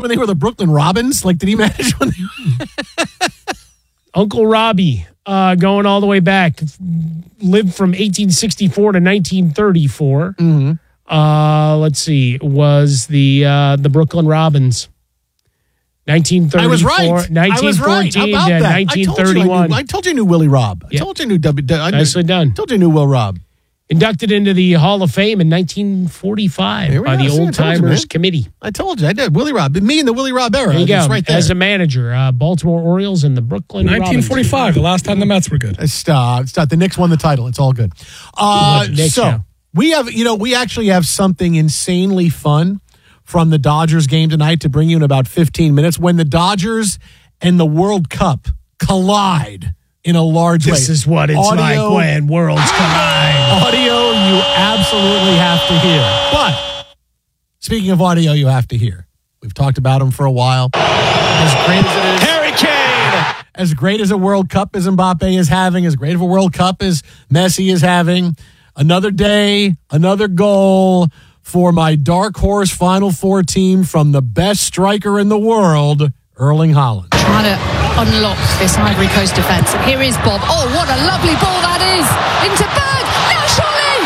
when they were the Brooklyn Robins? Like, did he manage when they Uncle Robbie, going all the way back, lived from 1864 to 1934. Let's see, was the Brooklyn Robins. 1934, I was right. 1914 How about to that? 1931. I told you I knew Willie Robb. I told you I knew Nicely done. I told you I knew Will Robb. Inducted into the Hall of Fame in 1945 by the Old Timers Committee. I told you, I did. Willie Robb. Me and the Willie Robb era. There you go. Right there. As a manager, Baltimore Orioles and the Brooklyn 1945, Robins. the last time the Mets were good. Stop. The Knicks won the title. It's all good. We have, we actually have something insanely fun from the Dodgers game tonight to bring you in about 15 minutes when the Dodgers and the World Cup collide in a large way. This is what it's like when worlds collide. Audio you absolutely have to hear. But speaking of audio you have to hear, we've talked about him for a while. As great as it is, Harry Kane! As great as a World Cup as Mbappe is having, as great of a World Cup as Messi is having, another day, another goal for my dark horse Final Four team from the best striker in the world, Erling Haaland. Trying to unlock this Ivory Coast defence. And here is Bob. Oh, what a lovely ball that is. Into Berg. Now surely.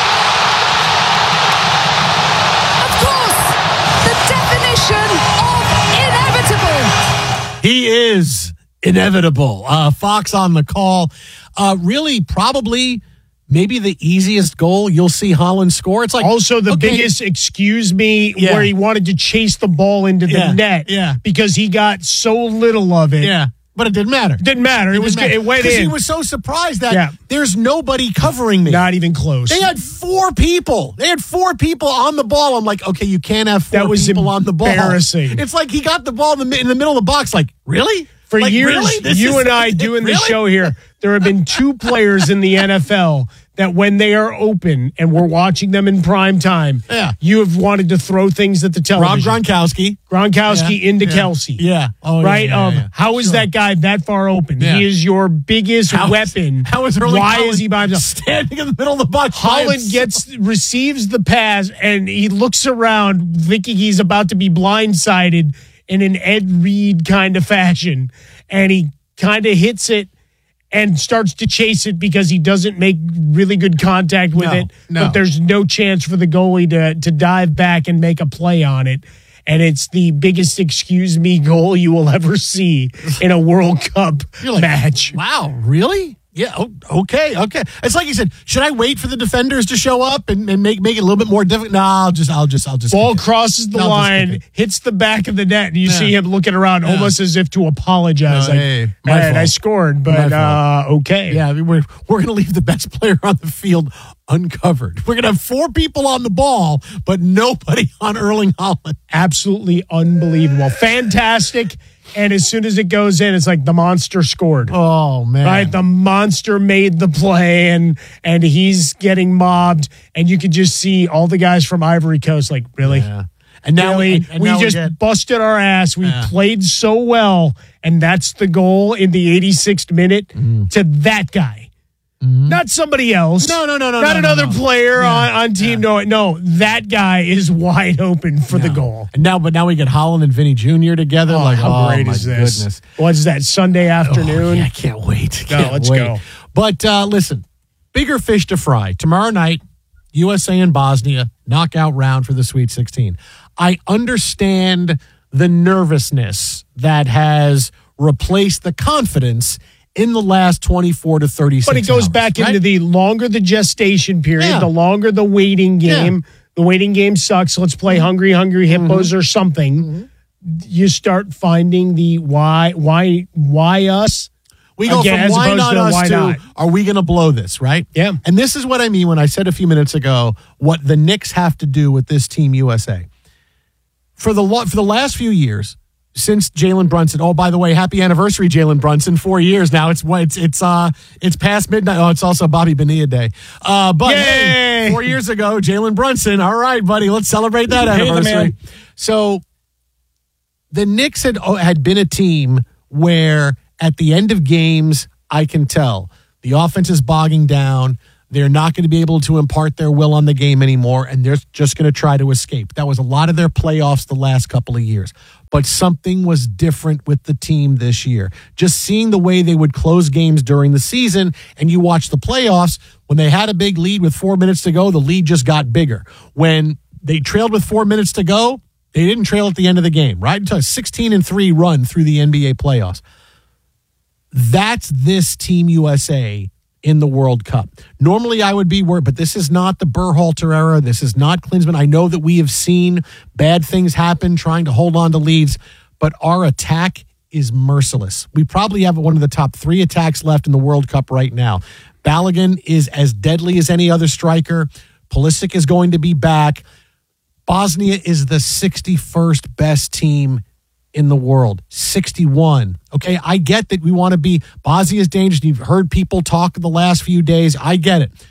Of course. The definition of inevitable. He is inevitable. Fox on the call. Really, probably, maybe the easiest goal you'll see Haaland score. It's like also the biggest excuse me where he wanted to chase the ball into the net because he got so little of it. Yeah. But it didn't matter. It went in. He was so surprised that there's nobody covering me. Not even close. They had four people. On the ball. I'm like, okay, you can't have four people on the ball. Embarrassing. It's like he got the ball in the middle of the box. Like, really? For like, years, really? you and I doing the show here, there have been two players in the NFL that when they are open and we're watching them in prime time, you have wanted to throw things at the television. Rob Gronkowski into Kelsey. Yeah. Oh, right? How is that guy that far open? Yeah. He is your biggest weapon. How is Why is he by himself? Standing in the middle of the box. Haaland receives the pass and he looks around thinking he's about to be blindsided in an Ed Reed kind of fashion. And he kind of hits it and starts to chase it because he doesn't make really good contact with it. But there's no chance for the goalie to dive back and make a play on it. And it's the biggest excuse me goal you will ever see in a World Cup match. Wow, really? Yeah, okay. It's like you said, should I wait for the defenders to show up and make it a little bit more difficult? No, I'll just ball crosses the line, hits the back of the net, and you see him looking around almost as if to apologize. I scored, but okay. Yeah, I mean, we're going to leave the best player on the field uncovered. We're going to have four people on the ball, but nobody on Erling Haaland. Absolutely unbelievable. Fantastic. And as soon as it goes in, it's like the monster scored. Oh, man. Right? The monster made the play, and he's getting mobbed. And you can just see all the guys from Ivory Coast like, really? Yeah. And now we just busted our ass. We played so well, and that's the goal in the 86th minute to that guy. Not somebody else. No. Not another player on team. No, that guy is wide open for the goal. And now we get Haaland and Vinny Jr. together. How great is this? Goodness. What's that, Sunday afternoon? I can't wait. Let's go. But listen, bigger fish to fry. Tomorrow night, USA and Bosnia, knockout round for the Sweet 16. I understand the nervousness that has replaced the confidence in the last 24 to 36 But it goes hours, back into the longer the gestation period, the longer the waiting game. The waiting game sucks. Let's play Hungry Hippos or something. You start finding the why us? We go again, from why not us to not. Are we going to blow this, right? Yeah. And this is what I mean when I said a few minutes ago what the Knicks have to do with this Team USA. For the last few years, since Jalen Brunson. Oh, by the way, happy anniversary, Jalen Brunson. 4 years now. It's past midnight. Oh, it's also Bobby Bonilla Day. But hey, 4 years ago, Jalen Brunson. All right, buddy, let's celebrate that anniversary. So the Knicks had been a team where at the end of games, I can tell the offense is bogging down. They're not going to be able to impart their will on the game anymore, and they're just going to try to escape. That was a lot of their playoffs the last couple of years. but something was different with the team this year. Just seeing the way they would close games during the season, and you watch the playoffs, when they had a big lead with 4 minutes to go, the lead just got bigger. When they trailed with 4 minutes to go, they didn't trail at the end of the game, right? Until a 16-3 run through the NBA playoffs. That's this Team USA in the World Cup. Normally I would be worried, but this is not the Berhalter era. This is not Klinsmann. I know that we have seen bad things happen trying to hold on to leads, but our attack is merciless. We probably have one of the top 3 attacks left in the World Cup right now. Balogun is as deadly as any other striker. Pulisic is going to be back. Bosnia is the 61st best team in the world. 61. Okay, I get that we want to be, Bosnia is dangerous. You've heard people talk the last few days. I get it.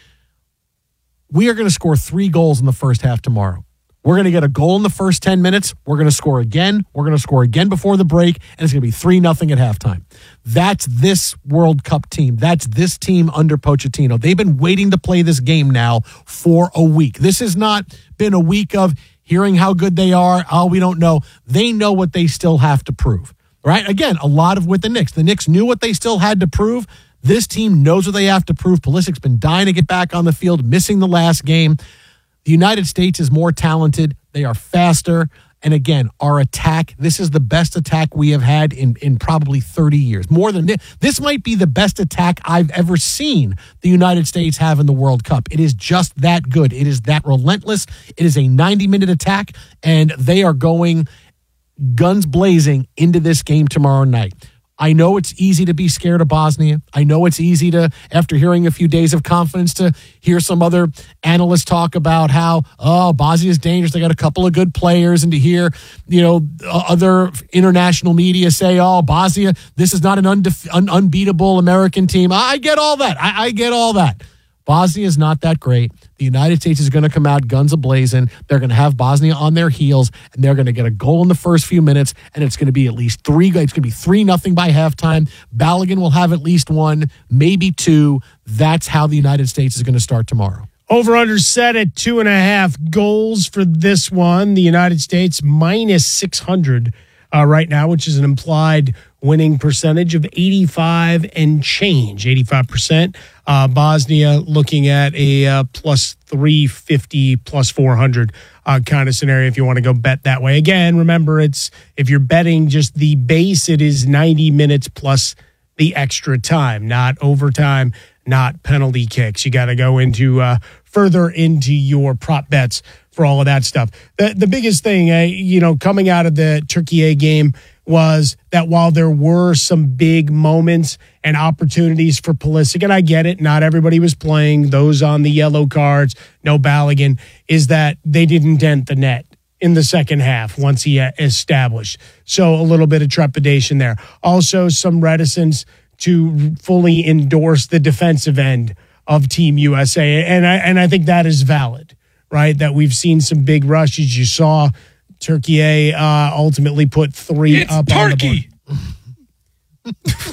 We are going to score 3 goals in the first half tomorrow. We're going to get a goal in the first 10 minutes. We're going to score again. We're going to score again before the break, and it's going to be 3-0 at halftime. That's this World Cup team. That's this team under Pochettino. They've been waiting to play this game now for a week. This has not been a week of hearing how good they are. Oh, we don't know. They know what they still have to prove, right? Again, a lot of with the Knicks. The Knicks knew what they still had to prove. This team knows what they have to prove. Pulisic's been dying to get back on the field, missing the last game. The United States is more talented. They are faster. And again, our attack, this is the best attack we have had in probably 30 years. More than this might be the best attack I've ever seen the United States have in the World Cup. It is just that good. It is that relentless. It is a 90-minute attack, and they are going guns blazing into this game tomorrow night. I know it's easy to be scared of Bosnia. I know it's easy to, after hearing a few days of confidence, to hear some other analysts talk about how, oh, Bosnia is dangerous. They got a couple of good players, and to hear, other international media say, oh, Bosnia, this is not an unbeatable American team. I get all that. I get all that. Bosnia is not that great. The United States is going to come out guns a-blazing. They're going to have Bosnia on their heels, and they're going to get a goal in the first few minutes, and it's going to be at least 3. It's going to be 3-0 by halftime. Balogun will have at least 1, maybe 2. That's how the United States is going to start tomorrow. Over-under set at 2.5 goals for this one. The United States minus 600 right now, which is an implied winning percentage of 85 and change, 85%. Bosnia looking at a plus 350, plus 400 kind of scenario if you want to go bet that way. Again, remember, if you're betting just the base, it is 90 minutes plus the extra time, not overtime, not penalty kicks. You got to go into further into your prop bets for all of that stuff. The biggest thing, coming out of the Turkey game was that while there were some big moments and opportunities for Pulisic, and I get it, not everybody was playing, those on the yellow cards, no Balogun, is that they didn't dent the net in the second half once he established. So a little bit of trepidation there. Also some reticence to fully endorse the defensive end of Team USA. And I think that is valid, right? That we've seen some big rushes. You saw Turkey ultimately put 3 up Turkey. on the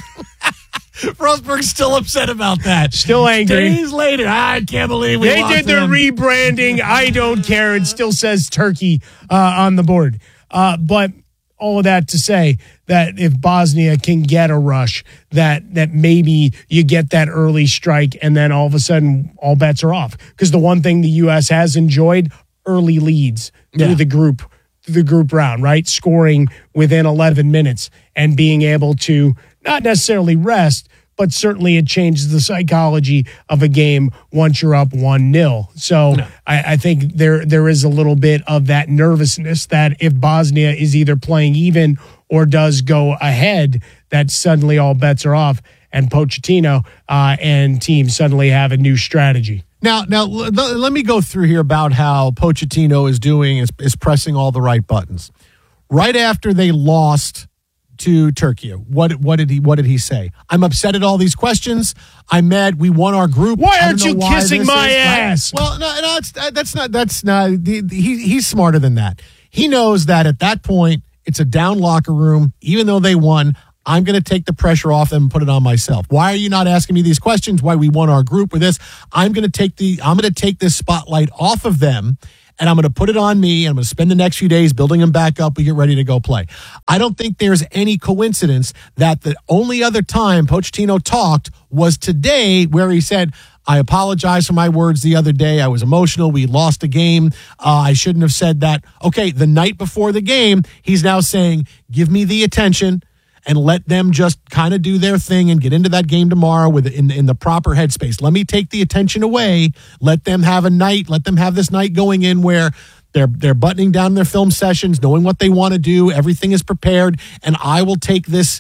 board. Rosberg's still upset about that. Still angry. Days later, I can't believe we They lost did their them. rebranding. I don't care. It still says Turkey on the board. But all of that to say that if Bosnia can get a rush, that maybe you get that early strike, and then all of a sudden all bets are off. Because the one thing the U.S. has enjoyed, early leads through the group round, right? Scoring within 11 minutes and being able to not necessarily rest, but certainly it changes the psychology of a game once you're up 1-0. So I think there is a little bit of that nervousness that if Bosnia is either playing even or does go ahead, that suddenly all bets are off, and Pochettino and team suddenly have a new strategy. Now, let me go through here about how Pochettino is doing, is pressing all the right buttons. Right after they lost to Turkey, what did he say? I'm upset at all these questions. I'm mad. We won our group. Why aren't you kissing my ass? Well, no, that's not. He's smarter than that. He knows that at that point it's a down locker room. Even though they won, I'm going to take the pressure off them and put it on myself. Why are you not asking me these questions? Why we won our group with this? I'm going to take this spotlight off of them, and I'm going to put it on me, and I'm going to spend the next few days building him back up. We get ready to go play. I don't think there's any coincidence that the only other time Pochettino talked was today, where he said, I apologize for my words the other day. I was emotional. We lost a game. I shouldn't have said that. Okay, the night before the game, he's now saying, give me the attention and let them just kind of do their thing and get into that game tomorrow in the proper headspace. Let me take the attention away. Let them have a night. Let them have this night going in where they're buttoning down their film sessions, knowing what they want to do. Everything is prepared, and I will take this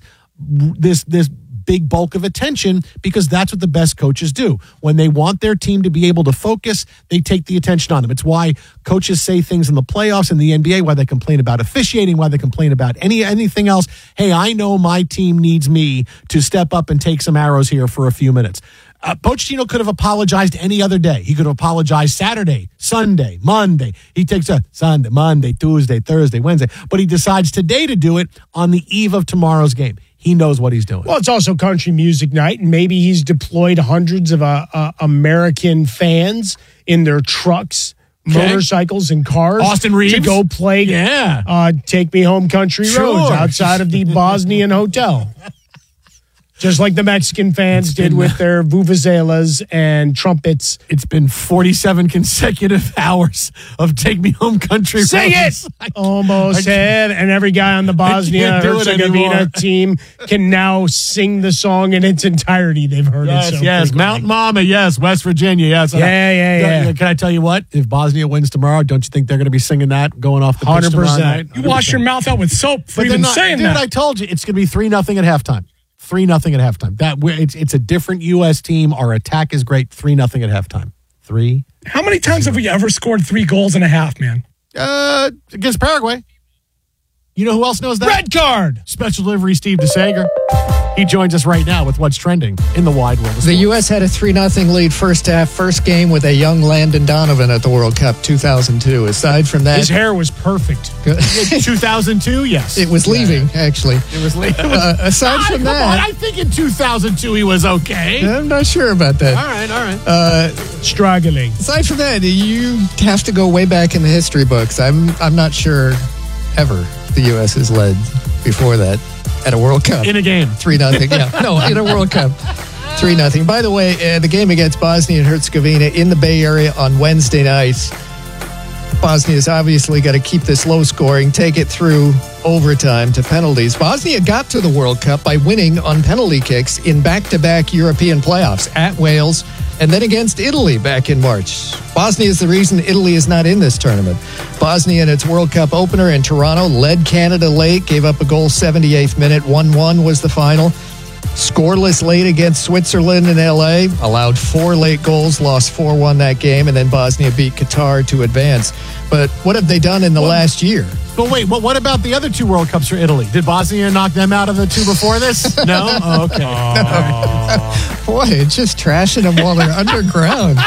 big bulk of attention, because that's what the best coaches do. When they want their team to be able to focus, they take the attention on them. It's why coaches say things in the playoffs in the NBA, why they complain about officiating, why they complain about anything else. Hey, I know my team needs me to step up and take some arrows here for a few minutes. Pochettino could have apologized any other day. He could have apologized Saturday, Sunday, Monday. He takes a Sunday, Monday, Tuesday, Thursday, Wednesday. But he decides today to do it on the eve of tomorrow's game. He knows what he's doing. Well, it's also country music night, and maybe he's deployed hundreds of American fans in their trucks, motorcycles, and cars. Austin Reeves. To go play Take Me Home Country Roads outside of the Bosnian Hotel. Just like the Mexican fans did with their vuvuzelas and trumpets. It's been 47 consecutive hours of Take Me Home Country Roads. Sing it! Almost had, and every guy on the Bosnia-Herzegovina team can now sing the song in its entirety. They've heard it so Yes, Mount Mama, yes, West Virginia, yes. Yeah. Can I tell you what? If Bosnia wins tomorrow, don't you think they're going to be singing that going off the pitch 100%. tomorrow night? You wash your mouth out with soap for even saying dude, that. I told you, it's going to be 3-0 at halftime. 3-0 at halftime. It's a different U.S. team. Our attack is great. 3-0 at halftime. 3. How many times have we ever scored 3 goals and a half, man? Against Paraguay. You know who else knows that? Red card. Special delivery Steve DeSager. He joins us right now with what's trending in the wide world of The sports. U.S. had a 3-0 lead first half, first game with a young Landon Donovan at the World Cup 2002. Aside from that, His hair was perfect. 2002, yes. it was leaving, actually. It was late. Aside from Come on, that, I think in 2002 he was okay. I'm not sure about that. All right. Struggling. Aside from that, you have to go way back in the history books. I'm not sure ever the U.S. has led before that at a World Cup. In a game. 3-0. Yeah, no, in a World Cup. 3-0. By the way, the game against Bosnia and Herzegovina in the Bay Area on Wednesday night. Bosnia's obviously got to keep this low scoring, take it through overtime to penalties. Bosnia got to the World Cup by winning on penalty kicks in back-to-back European playoffs at Wales and then against Italy back in March. Bosnia is the reason Italy is not in this tournament. Bosnia in its World Cup opener in Toronto led Canada late, gave up a goal 78th minute. 1-1 was the final. Scoreless late against Switzerland in LA, allowed 4 late goals, lost 4-1 that game, and then Bosnia beat Qatar to advance. But what have they done in the last year? But wait, what about the other 2 World Cups for Italy? Did Bosnia knock them out of the 2 before this? No? Oh, okay. Boy, it's just trashing them while they're underground.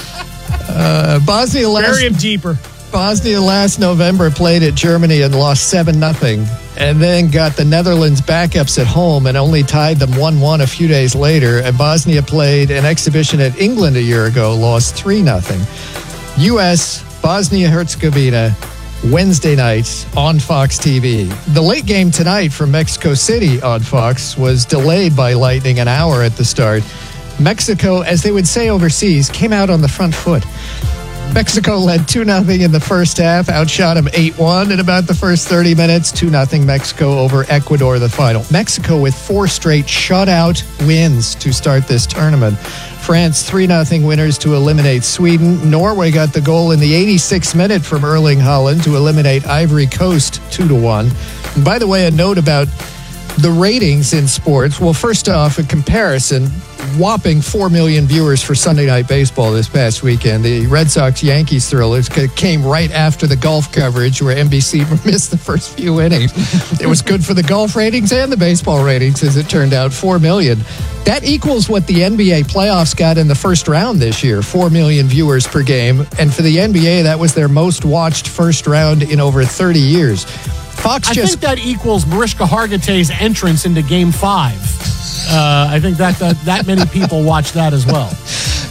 Bury him deeper. Bosnia last November played at Germany and lost 7-0, and then got the Netherlands backups at home and only tied them 1-1 a few days later. And Bosnia played an exhibition at England a year ago, lost 3-0. U.S., Bosnia-Herzegovina, Wednesday night on Fox TV. The late game tonight from Mexico City on Fox was delayed by lightning an hour at the start. Mexico, as they would say overseas, came out on the front foot. Mexico led 2-0 in the first half, outshot them 8-1 in about the first 30 minutes. 2-0 Mexico over Ecuador, the final. Mexico with 4 straight shutout wins to start this tournament. France 3-0 winners to eliminate Sweden. Norway got the goal in the 86th minute from Erling Haaland to eliminate Ivory Coast 2-1. And by the way, a note about the ratings in sports. Well, first off, a comparison. Whopping 4 million viewers for Sunday Night Baseball this past weekend. The Red Sox-Yankees thrillers came right after the golf coverage where NBC missed the first few innings. It was good for the golf ratings and the baseball ratings, as it turned out, 4 million. That equals what the NBA playoffs got in the first round this year, 4 million viewers per game. And for the NBA, that was their most watched first round in over 30 years. I think that equals Mariska Hargitay's entrance into Game 5. I think that many people watch that as well.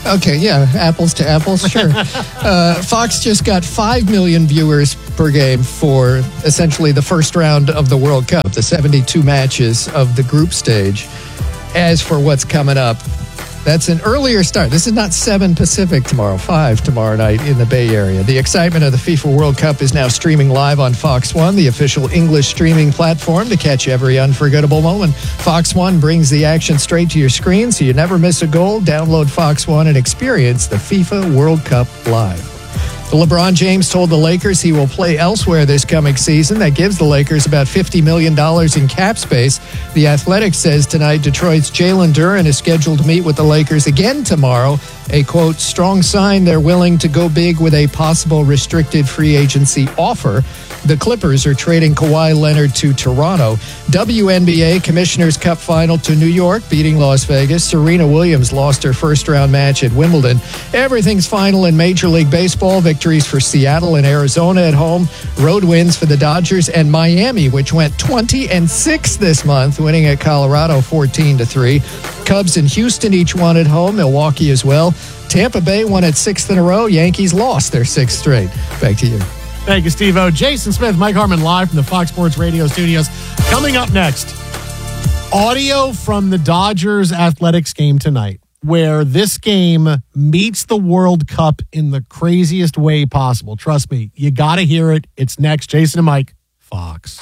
Okay, yeah, apples to apples, sure. Fox just got 5 million viewers per game for essentially the first round of the World Cup, the 72 matches of the group stage. As for what's coming up, that's an earlier start. This is not 7 Pacific tomorrow, 5 tomorrow night in the Bay Area. The excitement of the FIFA World Cup is now streaming live on Fox One, the official English streaming platform to catch every unforgettable moment. Fox One brings the action straight to your screen so you never miss a goal. Download Fox One and experience the FIFA World Cup live. LeBron James told the Lakers he will play elsewhere this coming season. That gives the Lakers about $50 million in cap space. The Athletic says tonight Detroit's Jalen Duren is scheduled to meet with the Lakers again tomorrow. A, quote, strong sign they're willing to go big with a possible restricted free agency offer. The Clippers are trading Kawhi Leonard to Toronto. WNBA Commissioner's Cup final to New York, beating Las Vegas. Serena Williams lost her first-round match at Wimbledon. Everything's final in Major League Baseball. Victories for Seattle and Arizona at home. Road wins for the Dodgers and Miami, which went 20-6 this month, winning at Colorado 14-3. Cubs and Houston each won at home. Milwaukee as well. Tampa Bay won at 6th in a row. Yankees lost their 6th straight. Back to you. Thank you, Steve-O. Jason Smith, Mike Harmon live from the Fox Sports Radio studios. Coming up next, audio from the Dodgers Athletics game tonight, where this game meets the World Cup in the craziest way possible. Trust me, you got to hear it. It's next. Jason and Mike, Fox.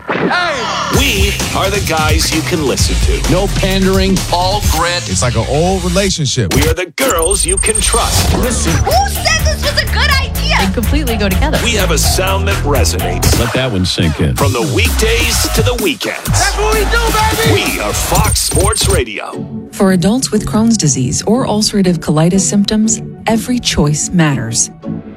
We are the guys you can listen to. No pandering, all grit. It's like an old relationship. We are the girls you can trust. Listen. Who said this was a good idea? They completely go together. We have a sound that resonates. Let that one sink in. From the weekdays to the weekends. That's what we do, baby! We are Fox Sports Radio. For adults with Crohn's disease or ulcerative colitis symptoms, every choice matters.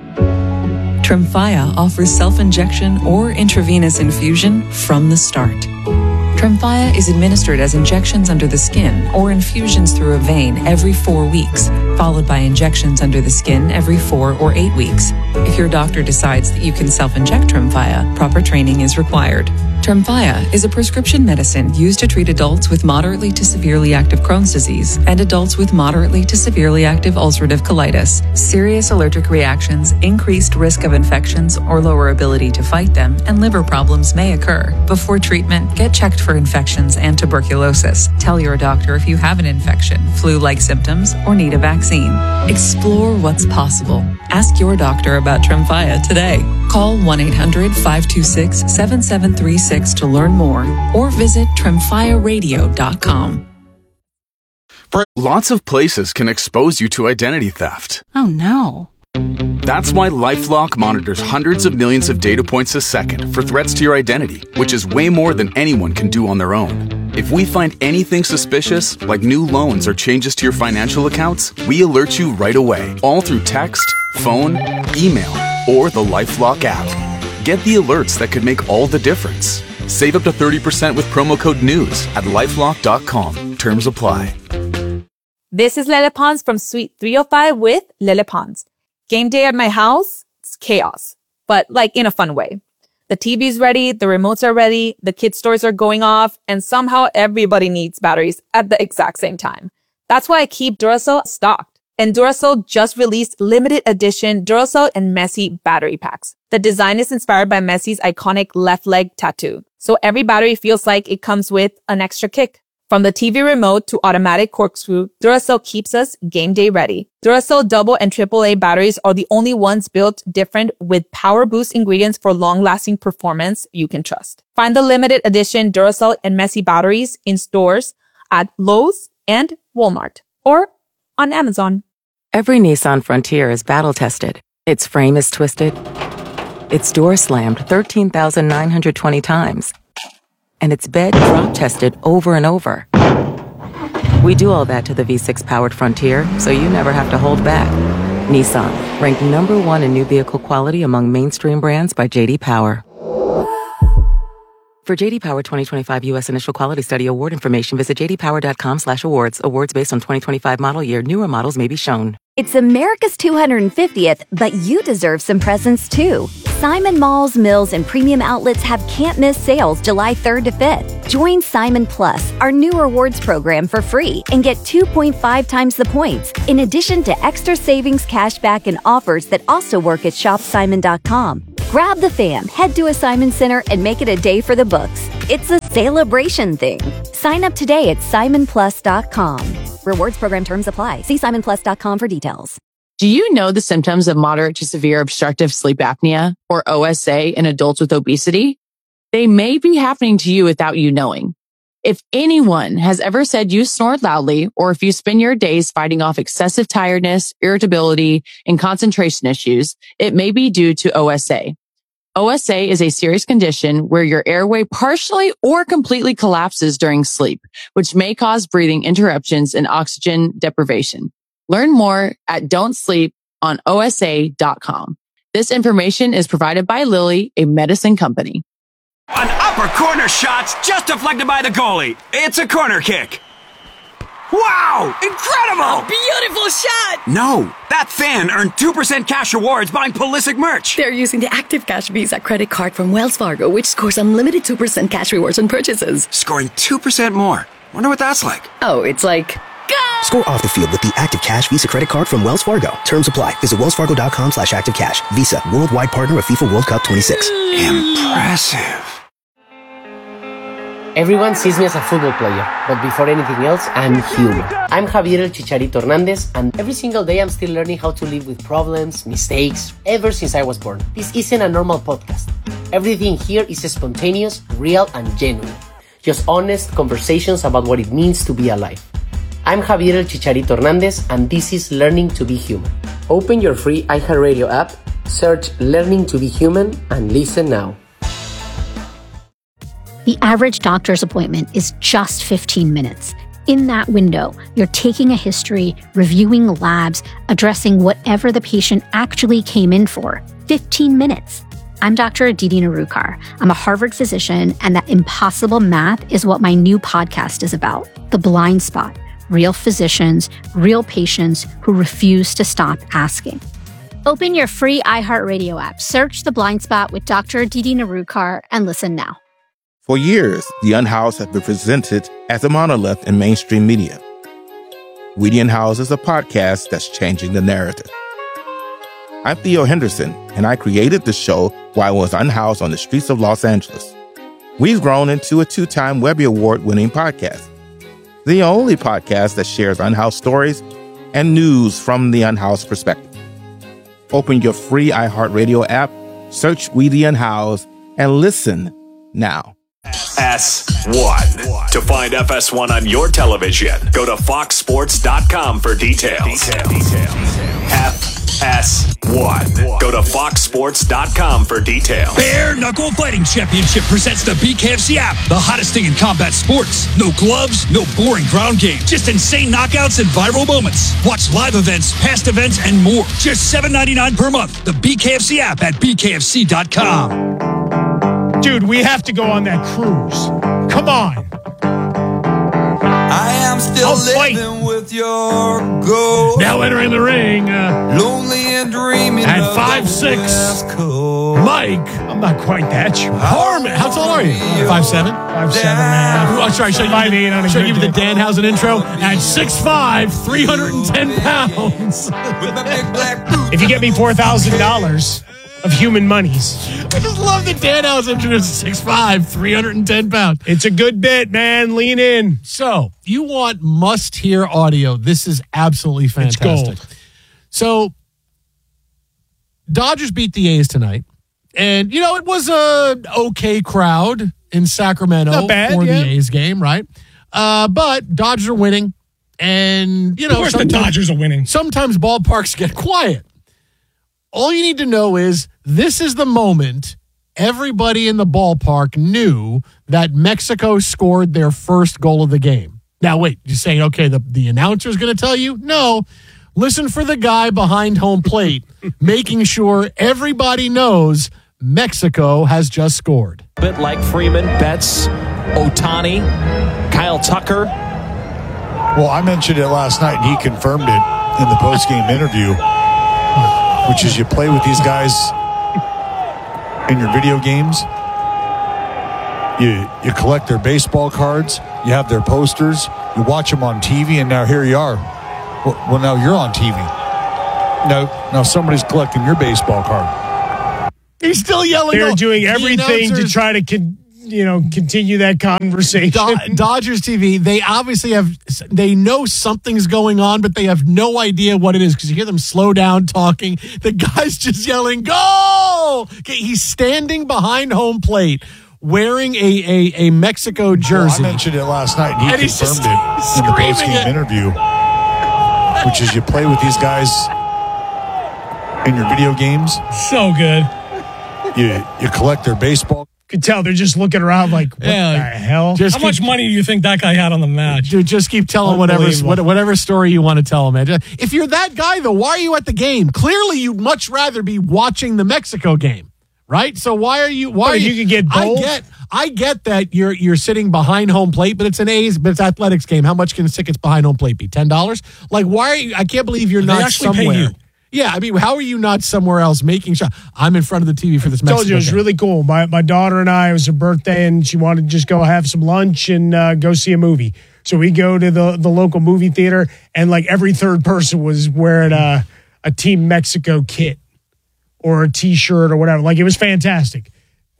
Tremfya offers self-injection or intravenous infusion from the start. Tremfya is administered as injections under the skin or infusions through a vein every 4 weeks, followed by injections under the skin every 4 or 8 weeks. If your doctor decides that you can self-inject Tremfya, proper training is required. Tremfya is a prescription medicine used to treat adults with moderately to severely active Crohn's disease and adults with moderately to severely active ulcerative colitis. Serious allergic reactions, increased risk of infections or lower ability to fight them, and liver problems may occur. Before treatment, get checked for infections and tuberculosis. Tell your doctor if you have an infection, flu-like symptoms, or need a vaccine. Explore what's possible. Ask your doctor about Tremfya today. Call 1-800-526-7736 to learn more or visit tremfyaradio.com. Lots of places can expose you to identity theft. Oh no. That's why LifeLock monitors hundreds of millions of data points a second for threats to your identity, which is way more than anyone can do on their own. If we find anything suspicious, like new loans or changes to your financial accounts, we alert you right away, all through text, phone, email, or the LifeLock app. Get the alerts that could make all the difference. Save up to 30% with promo code NEWS at LifeLock.com. Terms apply. This is Lele Pons from Suite 305 with Lele Pons. Game day at my house, it's chaos, but like in a fun way. The TV's ready, the remotes are ready, the kids' toys are going off, and somehow everybody needs batteries at the exact same time. That's why I keep Duracell stocked. And Duracell just released limited edition Duracell and Messi battery packs. The design is inspired by Messi's iconic left leg tattoo. So every battery feels like it comes with an extra kick. From the TV remote to automatic corkscrew, Duracell keeps us game day ready. Duracell double and AAA batteries are the only ones built different with power boost ingredients for long-lasting performance you can trust. Find the limited edition Duracell and Messi batteries in stores at Lowe's and Walmart or on Amazon. Every Nissan Frontier is battle-tested. Its frame is twisted. Its door slammed 13,920 times. And its bed drop tested over and over. We do all that to the V6 powered Frontier, so you never have to hold back. Nissan, ranked #1 in new vehicle quality among mainstream brands by J.D. Power. For J.D. Power 2025 U.S. Initial Quality Study award information, visit jdpower.com/awards. Awards based on 2025 model year. Newer models may be shown. It's America's 250th, but you deserve some presents too. Simon Malls, Mills, and premium outlets have can't-miss sales July 3rd to 5th. Join Simon Plus, our new rewards program, for free and get 2.5 times the points, in addition to extra savings, cashback, and offers that also work at shopsimon.com. Grab the fam, head to a Simon Center, and make it a day for the books. It's a celebration thing. Sign up today at simonplus.com. Rewards program terms apply. See simonplus.com for details. Do you know the symptoms of moderate to severe obstructive sleep apnea, or OSA, in adults with obesity? They may be happening to you without you knowing. If anyone has ever said you snore loudly, or if you spend your days fighting off excessive tiredness, irritability, and concentration issues, it may be due to OSA. OSA is a serious condition where your airway partially or completely collapses during sleep, which may cause breathing interruptions and oxygen deprivation. Learn more at don'tsleeponosa.com. This information is provided by Lilly, a medicine company. An upper corner shot's just deflected by the goalie. It's a corner kick. Wow! Incredible! A beautiful shot! No, that fan earned 2% cash rewards buying Pulisic merch. They're using the Active Cash Visa credit card from Wells Fargo, which scores unlimited 2% cash rewards on purchases. Scoring 2% more. Wonder what that's like. Oh, it's like... Go! Score off the field with the Active Cash Visa credit card from Wells Fargo. Terms apply. Visit wellsfargo.com/activecash. Visa, worldwide partner of FIFA World Cup 26. Impressive. Everyone sees me as a football player, but before anything else, I'm human. I'm Javier El Chicharito Hernandez, and every single day I'm still learning how to live with problems, mistakes, ever since I was born. This isn't a normal podcast. Everything here is spontaneous, real, and genuine. Just honest conversations about what it means to be alive. I'm Javier El Chicharito Hernandez, and this is Learning to be Human. Open your free iHeartRadio app, search Learning to be Human, and listen now. The average doctor's appointment is just 15 minutes. In that window, you're taking a history, reviewing labs, addressing whatever the patient actually came in for. 15 minutes. I'm Dr. Aditi Narukar. I'm a Harvard physician, and that impossible math is what my new podcast is about. The Blind Spot. Real physicians, real patients who refuse to stop asking. Open your free iHeartRadio app, search The Blind Spot with Dr. Aditi Narukar, and listen now. For years, The Unhoused has been presented as a monolith in mainstream media. We the Unhoused is a podcast that's changing the narrative. I'm Theo Henderson, and I created the show while I was unhoused on the streets of Los Angeles. We've grown into a 2-time Webby Award-winning podcast. The only podcast that shares unhoused stories and news from the unhoused perspective. Open your free iHeartRadio app, search We the Unhoused, and listen now. FS1. To find FS1 on your television, go to foxsports.com for details. FS1. Go to foxsports.com for details. Bare Knuckle Fighting Championship presents the BKFC app, the hottest thing in combat sports. No gloves, no boring ground game, just insane knockouts and viral moments. Watch live events, past events, and more. Just $7.99 per month. The BKFC app at bkfc.com. Dude, we have to go on that cruise. Come on. I am still living with your ghost. Now entering the ring. Lonely and dreaming at 5'6". Mike. I'm not quite that sure. Harmon. How tall are you? 5'7"? 5'7", man. Oh, sorry, should I give you the Danhausen intro? At 6'5", 310 pounds. If you get me $4,000 of human monies. I just love the Danhausen intro. 6'5", 310 pounds. It's a good bit, man. Lean in. So, you want must-hear audio. This is absolutely fantastic. It's gold. So, Dodgers beat the A's tonight. And, you know, it was a okay crowd in Sacramento Not bad, for yeah. the A's game, right? But Dodgers are winning. And, you know, of course the Dodgers are winning. Sometimes ballparks get quiet. All you need to know is this is the moment everybody in the ballpark knew that Mexico scored their first goal of the game. Now, wait, you're saying, okay, the announcer's going to tell you? No. Listen for the guy behind home plate, making sure everybody knows Mexico has just scored. A bit like Freeman, Betts, Ohtani, Kyle Tucker. Well, I mentioned it last night, and he confirmed it in the post-game interview, which is you play with these guys in your video games. You collect their baseball cards. You have their posters. You watch them on TV, and now here you are. Well, now you're on TV. Now somebody's collecting your baseball card. He's still yelling. They're doing everything to try to continue that conversation. Dodgers TV, they obviously they know something's going on, but they have no idea what it is because you hear them slow down talking. The guy's just yelling, "Go!" Okay, he's standing behind home plate wearing a Mexico jersey. I mentioned it last night, and he he's confirmed just it in the screaming post-game it. interview, which is you play with these guys in your video games. So good. You collect their baseball. You could tell they're just looking around like, what the hell? How much money do you think that guy had on the match? Dude, just keep telling whatever story you want to tell, man. If you're that guy, though, why are you at the game? Clearly, you'd much rather be watching the Mexico game, right? So why are you? Why you could get both. I get that you're sitting behind home plate, but it's an athletics game. How much can tickets behind home plate be? $10? Like, why are you? I can't believe you're not actually somewhere. pay you. Yeah, I mean, how are you not somewhere else making sure? I'm in front of the TV for this Mexico I told you, it was game. really cool. My daughter and I, it was her birthday, and she wanted to just go have some lunch and go see a movie. So we go to the local movie theater, and like every third person was wearing a Team Mexico kit or a T-shirt or whatever. Like, it was fantastic.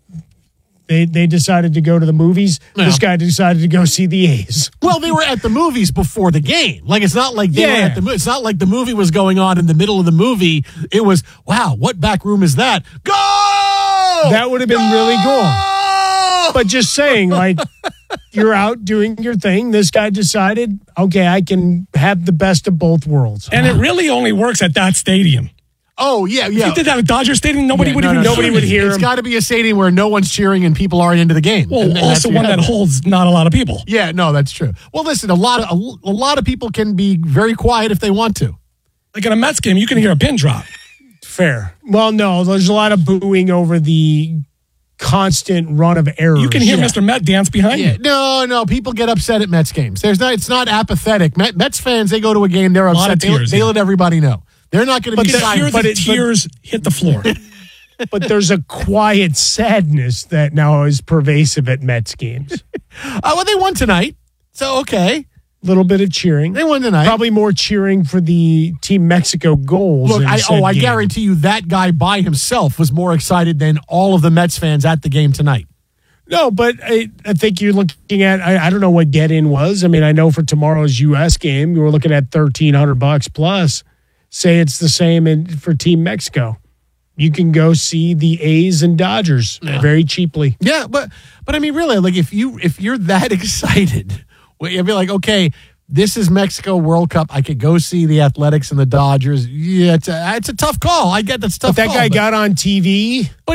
They decided to go to the movies. Yeah. This guy decided to go see the A's. Well, they were at the movies before the game. Like, it's not like they were at the. It's not like the movie was going on in the middle of the movie. It was, wow, what back room is that? Go! That would have been really cool. But just saying, like, you're out doing your thing. This guy decided, okay, I can have the best of both worlds. And it really only works at that stadium. Oh, yeah. If you did that at Dodger Stadium, nobody would even hear him. It's got to be a stadium where no one's cheering and people aren't into the game. Well, and also one that holds not a lot of people. Yeah, no, that's true. Well, listen, a lot of people can be very quiet if they want to. Like in a Mets game, you can hear a pin drop. Fair. Well, no, there's a lot of booing over the constant run of errors. You can hear Mr. Met dance behind you. No, people get upset at Mets games. It's not apathetic. Mets fans, they go to a game, they're upset. They let everybody know. They're not going to be silent. But tears hit the floor. But there's a quiet sadness that now is pervasive at Mets games. Well, they won tonight, so okay. A little bit of cheering. They won tonight. Probably more cheering for the Team Mexico goals. Look, I guarantee you that guy by himself was more excited than all of the Mets fans at the game tonight. No, but I think you're looking at, I don't know what get-in was. I mean, I know for tomorrow's U.S. game, you were looking at $1,300 plus. Say it's the same for Team Mexico. You can go see the A's and Dodgers very cheaply. Yeah, but I mean, really, like if you're that excited, you'd be like, okay, this is Mexico World Cup. I could go see the Athletics and the Dodgers. Yeah, it's a tough call. I get that's a tough. But that guy got on TV. But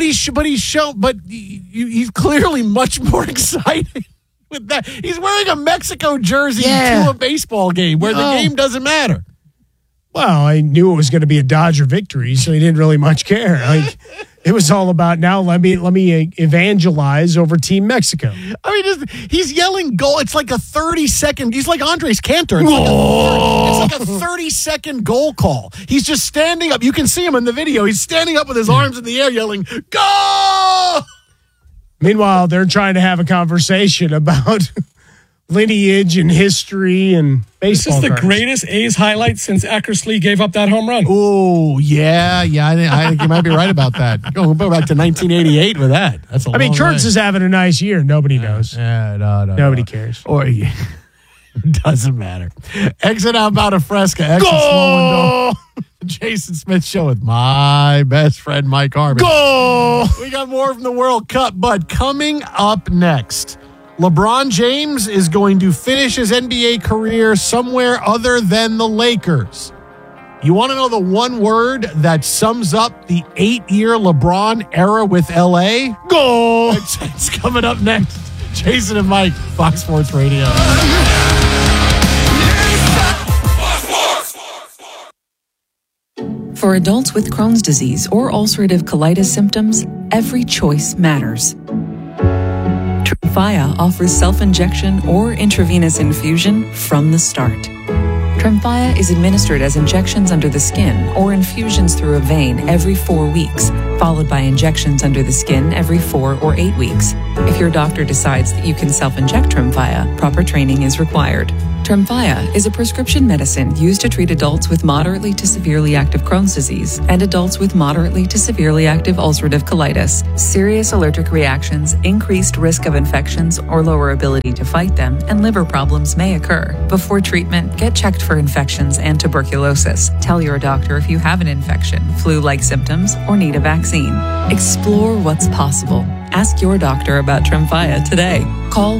he's clearly much more excited with that. He's wearing a Mexico jersey to a baseball game where the game doesn't matter. Well, I knew it was going to be a Dodger victory, so he didn't really much care. Like, it was all about, now let me evangelize over Team Mexico. I mean, he's yelling goal. It's like a 30-second. He's like Andres Cantor. It's like a 30-second goal call. He's just standing up. You can see him in the video. He's standing up with his arms in the air yelling, "Go!" Meanwhile, they're trying to have a conversation about lineage and history and baseball. This is the greatest A's highlight since Eckersley gave up that home run. Oh, yeah. I think you might be right about that. Go back to 1988 with that. That's I mean, Kurtz is having a nice year. Nobody knows. Yeah, Nobody cares. Or doesn't matter. Exit out about a Fresca. Exit Go! Jason Smith Show with my best friend Mike Harmon. Go! We got more from the World Cup, but coming up next, LeBron James is going to finish his NBA career somewhere other than the Lakers. You want to know the one word that sums up the 8-year LeBron era with LA? Go! It's coming up next. Jason and Mike, Fox Sports Radio. For adults with Crohn's disease or ulcerative colitis symptoms, every choice matters. Tremfya offers self-injection or intravenous infusion from the start. Tremfya is administered as injections under the skin or infusions through a vein every 4 weeks followed by injections under the skin every 4 or 8 weeks. If your doctor decides that you can self-inject Tremfya, proper training is required. Tremfya is a prescription medicine used to treat adults with moderately to severely active Crohn's disease and adults with moderately to severely active ulcerative colitis. Serious allergic reactions, increased risk of infections or lower ability to fight them, and liver problems may occur. Before treatment, get checked for infections and tuberculosis. Tell your doctor if you have an infection, flu-like symptoms, or need a vaccine. Explore what's possible. Ask your doctor about Tremfya today. Call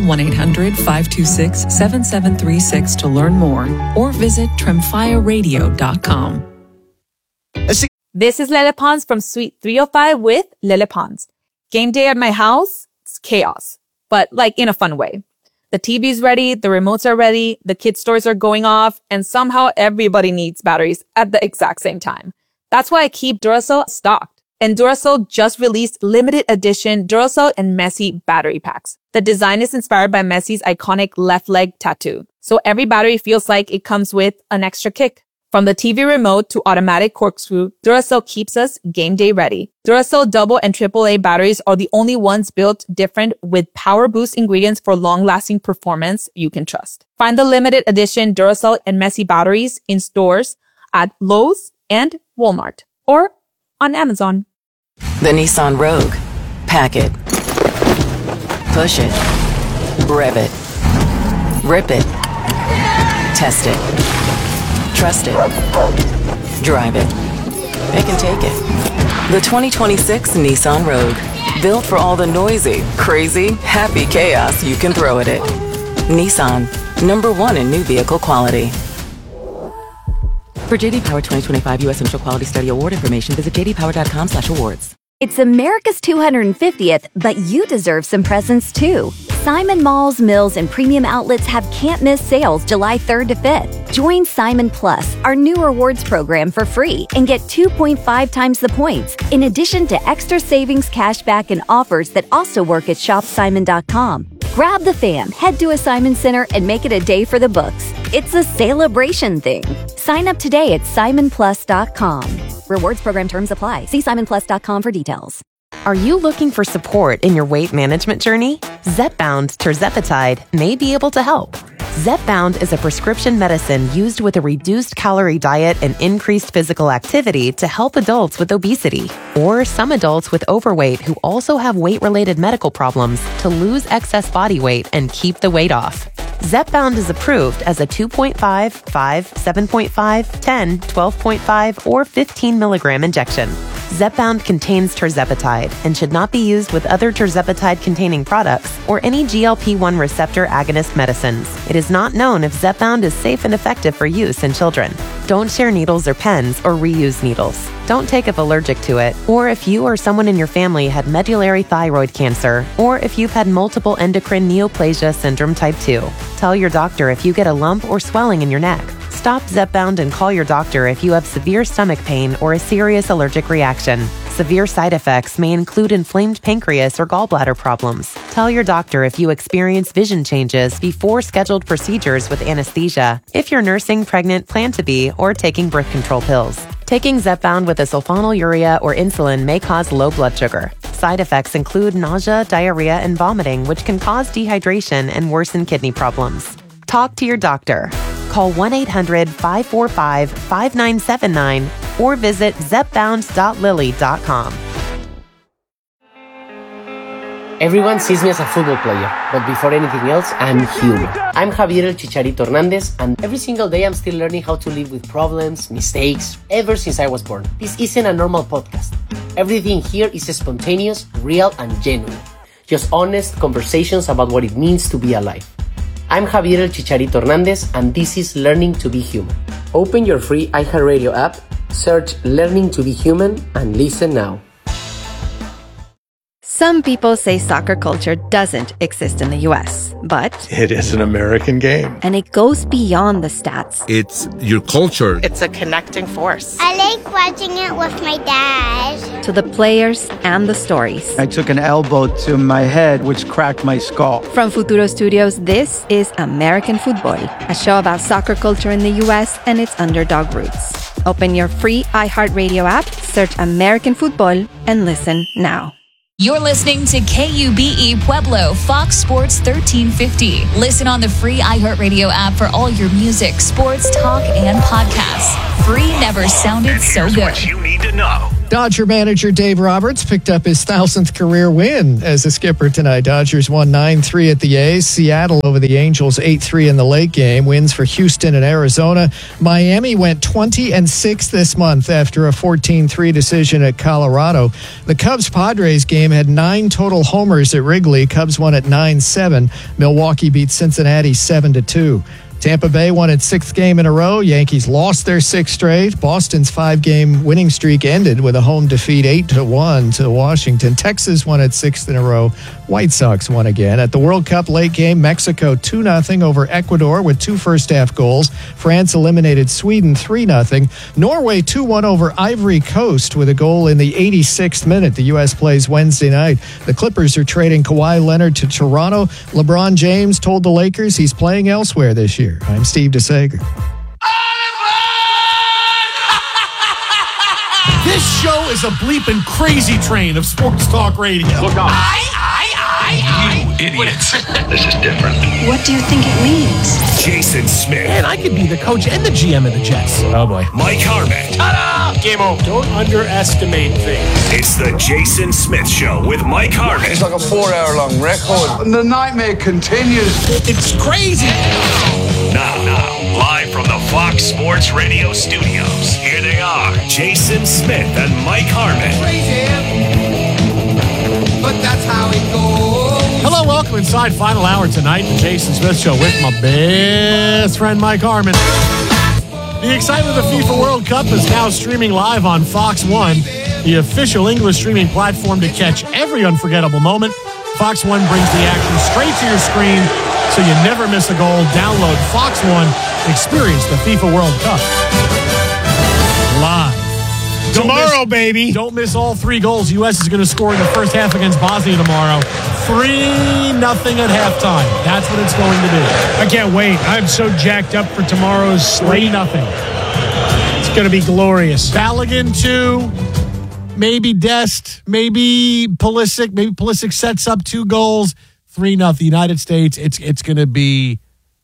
1-800-526-7736 to learn more or visit tremfyaradio.com. This is Lele Pons from Suite 305 with Lele Pons. Game day at my house, it's chaos, but like in a fun way. The TV's ready, the remotes are ready, the kids' toys are going off, and somehow everybody needs batteries at the exact same time. That's why I keep Duracell stocked. And Duracell just released limited edition Duracell and Messi battery packs. The design is inspired by Messi's iconic left leg tattoo. So every battery feels like it comes with an extra kick. From the TV remote to automatic corkscrew, Duracell keeps us game day ready. Duracell double and AAA batteries are the only ones built different with power boost ingredients for long-lasting performance you can trust. Find the limited edition Duracell and Messi batteries in stores at Lowe's and Walmart or on Amazon. The Nissan Rogue. Pack it. Push it. Rev it. Rip it. Test it. Trust it. Drive it. It can take it. The 2026 Nissan Rogue. Built for all the noisy, crazy, happy chaos you can throw at it. Nissan. #1 in new vehicle quality. For JD Power 2025 U.S. Initial Quality Study Award information, visit jdpower.com/awards. It's America's 250th, but you deserve some presents too. Simon Malls, Mills, and Premium Outlets have can't-miss sales July 3rd to 5th. Join Simon Plus, our new rewards program, for free and get 2.5 times the points, in addition to extra savings, cashback, and offers that also work at shopsimon.com. Grab the fam, head to a Simon Center, and make it a day for the books. It's a celebration thing. Sign up today at simonplus.com. Rewards program terms apply. See simonplus.com for details. Are you looking for support in your weight management journey? Zepbound tirzepatide may be able to help. Zepbound is a prescription medicine used with a reduced calorie diet and increased physical activity to help adults with obesity, or some adults with overweight who also have weight-related medical problems to lose excess body weight and keep the weight off. Zepbound is approved as a 2.5, 5, 7.5, 10, 12.5, or 15 milligram injection. Zepbound contains tirzepatide and should not be used with other tirzepatide-containing products or any GLP-1 receptor agonist medicines. It is not known if Zepbound is safe and effective for use in children. Don't share needles or pens or reuse needles. Don't take if allergic to it, or if you or someone in your family had medullary thyroid cancer, or if you've had multiple endocrine neoplasia syndrome type 2. Tell your doctor if you get a lump or swelling in your neck. Stop Zepbound and call your doctor if you have severe stomach pain or a serious allergic reaction. Severe side effects may include inflamed pancreas or gallbladder problems. Tell your doctor if you experience vision changes before scheduled procedures with anesthesia, if you're nursing, pregnant, plan to be, or taking birth control pills. Taking Zepbound with a sulfonylurea or insulin may cause low blood sugar. Side effects include nausea, diarrhea, and vomiting, which can cause dehydration and worsen kidney problems. Talk to your doctor. Call 1-800-545-5979 or visit zepbound.lilly.com. Everyone sees me as a football player, but before anything else, I'm human. I'm Javier El Chicharito Hernandez, and every single day I'm still learning how to live with problems, mistakes, ever since I was born. This isn't a normal podcast. Everything here is spontaneous, real, and genuine. Just honest conversations about what it means to be alive. I'm Javier El Chicharito Hernandez, and this is Learning to be Human. Open your free iHeartRadio app, search Learning to be Human, and listen now. Some people say soccer culture doesn't exist in the U.S., but it is an American game. And it goes beyond the stats. It's your culture. It's a connecting force. I like watching it with my dad. To the players and the stories. I took an elbow to my head, which cracked my skull. From Futuro Studios, this is American Football, a show about soccer culture in the U.S. and its underdog roots. Open your free iHeartRadio app, search American Football, and listen now. You're listening to KUBE Pueblo, Fox Sports 1350. Listen on the free iHeartRadio app for all your music, sports, talk, and podcasts. Free never sounded so good. What you need to know. Dodger manager Dave Roberts picked up his 1,000th career win as a skipper tonight. Dodgers won 9-3 at the A's. Seattle over the Angels 8-3 in the late game. Wins for Houston and Arizona. Miami went 20-6 this month after a 14-3 decision at Colorado. The Cubs-Padres game had 9 total homers at Wrigley. Cubs won at 9-7. Milwaukee beat Cincinnati 7-2. Tampa Bay won its 6th game in a row. Yankees lost their 6th straight. Boston's 5-game winning streak ended with a home defeat 8-1 to Washington. Texas won its 6th in a row. White Sox won again. At the World Cup late game, Mexico 2-0 over Ecuador with 2 first-half goals. France eliminated Sweden 3-0. Norway 2-1 over Ivory Coast with a goal in the 86th minute. The U.S. plays Wednesday night. The Clippers are trading Kawhi Leonard to Toronto. LeBron James told the Lakers he's playing elsewhere this year. I'm Steve DeSager. This show is a bleeping crazy train of sports talk radio. Look out. You idiots. This is different. What do you think it means? Jason Smith. Man, I could be the coach and the GM of the Jets. Oh, boy. Mike Harmon. Ta-da! Game over. Don't underestimate things. It's the Jason Smith Show with Mike Harmon. It's like a 4-hour-long record. And the nightmare continues. It's crazy. Now, live from the Fox Sports Radio studios, here they are, Jason Smith and Mike Harmon. Crazy, but that's how it goes. Hello, welcome inside final hour tonight, the Jason Smith Show with my best friend Mike Harmon. The excitement of the FIFA World Cup is now streaming live on Fox One, the official English streaming platform to catch every unforgettable moment. Fox One brings the action straight to your screen, so you never miss a goal. Download Fox One. Experience the FIFA World Cup live. Tomorrow, baby. Don't miss all 3 goals U.S. is going to score in the first half against Bosnia tomorrow. 3-0 at halftime. That's what it's going to be. I can't wait. I'm so jacked up for tomorrow's slate. 3-0. It's going to be glorious. Balogun 2, maybe Dest, maybe Pulisic. Maybe Pulisic sets up 2 goals. 3-0. United States. It's going to be.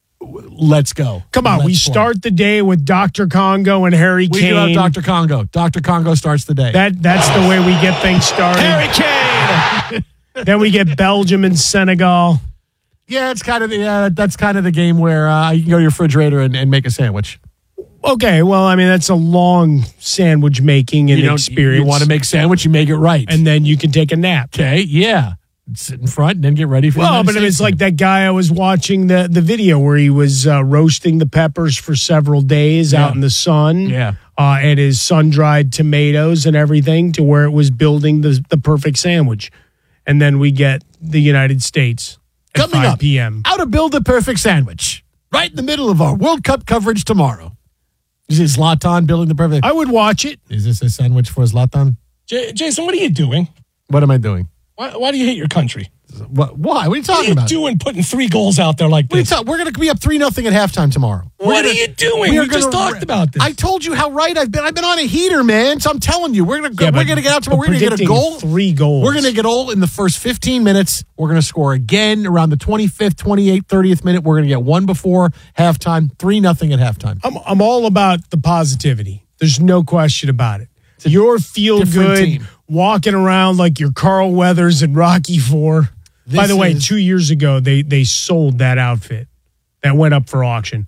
Let's go. Come on, we start the day with Dr. Congo and Harry Kane. We do have Dr. Congo. Dr. Congo starts the day. That's the way we get things started. Harry Kane! Then we get Belgium and Senegal. Yeah, it's kind of that's kind of the game where you can go to your refrigerator and make a sandwich. Okay, well, I mean, that's a long sandwich making and experience. You want to make sandwich, you make it right. And then you can take a nap. Okay, yeah. Sit in front and then get ready for the Well, but it's like that guy I was watching the video where he was roasting the peppers for several days out in the sun. Yeah. And his sun-dried tomatoes and everything to where it was building the perfect sandwich. And then we get the United States at Coming 5 up, p.m. How to build the perfect sandwich. Right in the middle of our World Cup coverage tomorrow. Is it Zlatan building the perfect? I would watch it. Is this a sandwich for Zlatan? Jason, what are you doing? What am I doing? Why do you hate your country? Why? What are you talking about? What are you doing putting 3 goals out there like this? We're going to be up 3-0 at halftime tomorrow. What are you doing? We just talked about this. I told you how right I've been. I've been on a heater, man. So I'm telling you, we're going to get out tomorrow. We're going to get a goal. 3 goals. We're going to get a goal in the first 15 minutes. We're going to score again around the 25th, 28th, 30th minute. We're going to get one before halftime. 3-0 at halftime. I'm all about the positivity. There's no question about it. Your feel good team. Walking around like you're Carl Weathers and Rocky IV. By the way, 2 years ago, they sold that outfit. That went up for auction.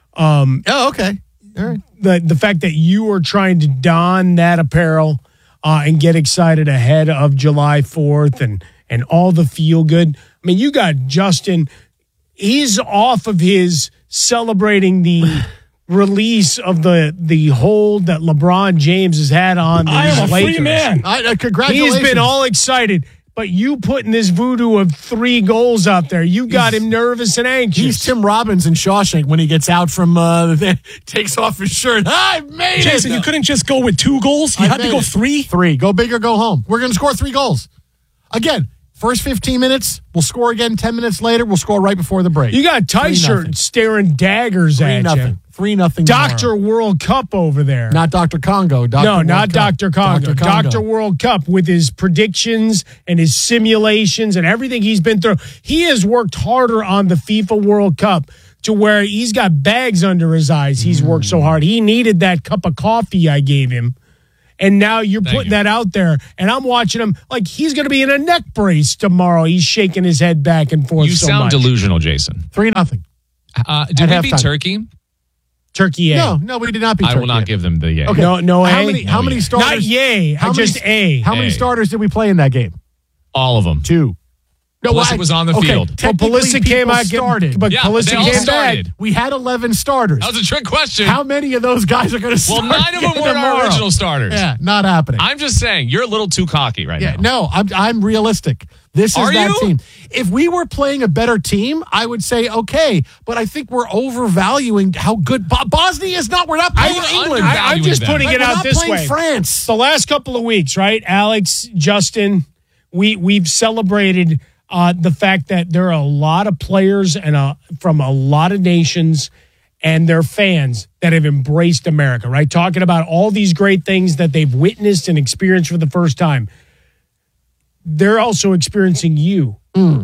Okay. All right. The fact that you are trying to don that apparel and get excited ahead of July 4th and all the feel good. I mean, you got Justin. He's off of his celebrating the release of the hold that LeBron James has had on these I am a Lakers. free man. Congratulations. He's been all excited. But you putting this voodoo of 3 goals out there, you got him nervous and anxious. He's Tim Robbins in Shawshank when he gets out from takes off his shirt. I made it. Jason, you couldn't just go with 2 goals. You had to go 3. 3. Go big or go home. We're going to score 3 goals. Again, First 15 minutes, we'll score again. 10 minutes later, we'll score right before the break. You got Tyshirt staring daggers at you. 3-0. Dr. World Cup over there. Not Dr. Congo. Not Dr. Congo. Dr. World Cup with his predictions and his simulations and everything he's been through. He has worked harder on the FIFA World Cup to where he's got bags under his eyes. He's worked so hard. He needed that cup of coffee I gave him. And now you're putting that out there. And I'm watching him like he's going to be in a neck brace tomorrow. He's shaking his head back and forth. You sound delusional, Jason. 3-0. Did we beat Turkey? Turkey A. No, we did not beat Turkey. I will not give them the yay. Okay. No A. How many starters? Not yay. Just A. How many starters did we play in that game? All of them. 2. No, Pulisic was on the field. Well, Pulisic came out, but Pulisic came back. We had 11 starters. That was a trick question. How many of those guys are going to start? Well, 9 of them were our original starters. Yeah, not happening. I'm just saying, you're a little too cocky right now. No, I'm realistic. This is that team. If we were playing a better team, I would say okay, but I think we're overvaluing how good Bosnia is not. We're not playing England. I'm just putting it out this way. France. The last couple of weeks, right? Alex, Justin, we've celebrated the fact that there are a lot of players and from a lot of nations and their fans that have embraced America, right? Talking about all these great things that they've witnessed and experienced for the first time. They're also experiencing you.